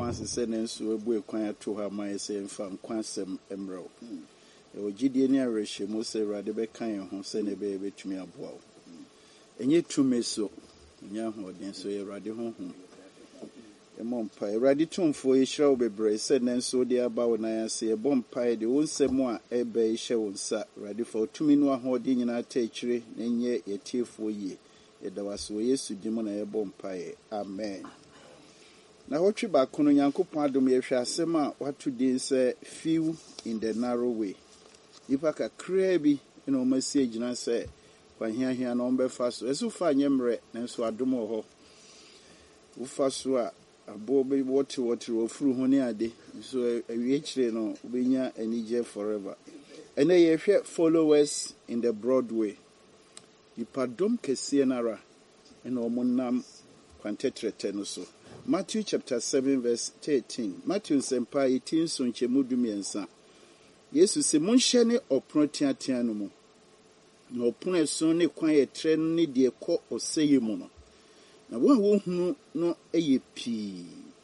kwanse se ne nso ebu ekwan ato ha ma yese mfa nkwansem emro gidie ne areshe mo se Awurade bɛka yɛn ho se ne betumi aboa wo enye tume so nya ho den so Awurade ho emompa Awurade tumfo yɛhyira wo bebre se ne nso de aba wo nan ase ebompa de wo nsɛm a eba yɛhyɛ wo nsa Awurade fa otumi no ho de nyina ta akyire na nye yɛtiefo yie yɛda waso Yesu dimo na yɛbompa amen. Na wotwe ba kono Nyankopɔn adom yɛhwɛ asɛm a wato din sɛ few in the narrow way. Nipa kakra bi na ɔmasi agyina sɛ kwahiahia na ɔmbɛfa so. Ɛso fa nyemrɛ nanso adom wɔ hɔ. Wofa so a abo be wɔte ofuru ho ne ade. So awie kyire no wobɛnya anigye forever. Ɛnɛ yɛhwɛ followers in the broad way. Nipa dom kɛseɛ nara na ɔmo nam kwantetrɛtɛ no so. Matthew chapter 7 verse 13. Matthew sempa 18 so nkyɛmu dumiɛnsa. Yesu se monhyɛ ne ɔpono teatea no mu. Na ɔpono ɛso ne kwan yɛtrɛ no ne deɛ kɔ ɔsɛyɛ mu no. Na wɔn a wɔhunu no ɛyɛ pii.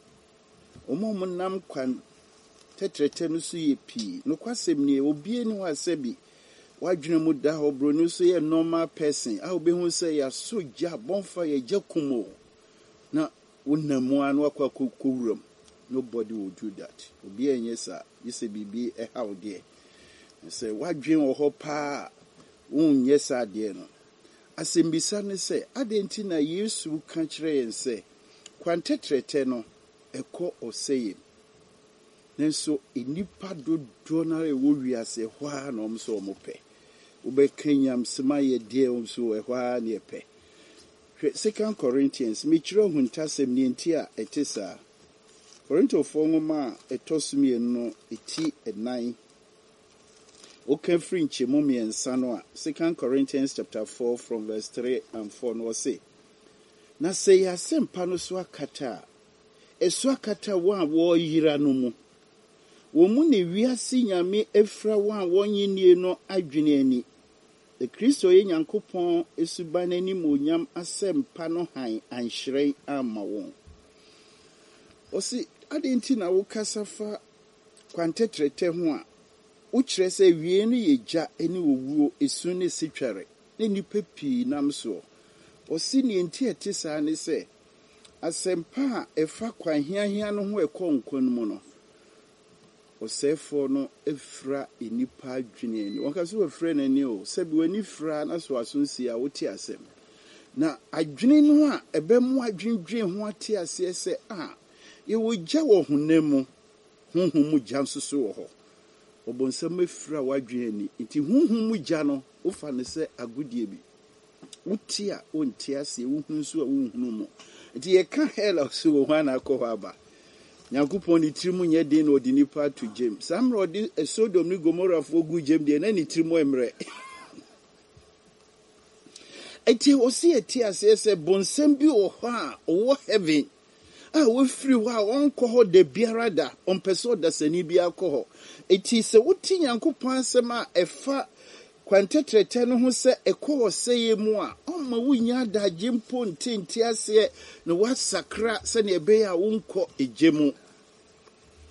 Ɔmo nam kwan tetrɛtɛ no so yɛ pii. No kwasɛm nie obie ne hɔ asɛbi. Wadwene mu da hɔ bro no so yɛ normal person. A obɛhu sɛ yɛ so gya bonfa yɛ gya kumo. Na unamu wakwa kukurum. Nobody will do that. Obi enyesa, yese bibi how there. Say wadwen wo ho pa unyesa de no. Asembisa ne say adenti na Yesu ka kire yen say kwantetrete no ekọ oseye. Nenso enipa dodo na ewo wiase hwa na omso omope. Ubekanyam sema ye de omso ehwa na epe. 2 Corinthians michiro huntasem ni enti a etisa Korinto fongoma etosumi no eti enan okan free nchemu miensa no a 2 Corinthians chapter 4 from verse 3 and 4 no say na say yasempa no so akata esu akata wo yira no mu wo mu ne wiase nyame efra wo wonyinie no adwene ani the Kristo ye Nyankopɔn esuba n'anim onyam asɛmpa no han anhyerɛn ama wɔn. Osi adenti na wo kasafa kwantetrete ho a wo kyerɛ sɛ wie no yɛ gya ani owuo esu ne sitware ne nipa pii nam so. Osi ne enti ete saa ne sɛ asɛmpa a ɛfa kwanhiahia no ho ɛkɔ nkwan mu no. Osefo no efra enipa adwene ni wonka so efra nani o sebi wani fra na so asonsi a wote asem na adwene no a ebemu adwendwen ho ate ase se ye wo gya wo honam honhom mu gya nsoso wo ho obonsam efra wadwene ni nti honhom mu gya no wo fa ne se agodie bi wote a onte ase wo hu so a wo hunu mu nti ye ka hell so wo hwana akɔ aba Nyankopɔn ni tirimu nye den no di nipa to gem. Samro di Sodom ni Gomorrah fo gu gem de na ni tirimu emre. Eti osi eti ase se bonsem bi wo ho a wo heaven. Wo free wo a onko ho de biara da, onpeso da sani bi akɔ ho. Eti se wuti Nyankopɔn asɛm a ɛfa kwantetrete no ho se ekɔ oseye mu a ɔma wunya da gempo ntenti ase na wasakra se ne ebe ya wonkɔ egemu.